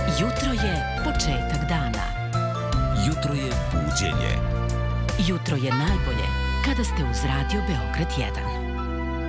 Jutro je početak dana. Jutro je buđenje. Jutro je najbolje kada ste uz Radio Beograd 1.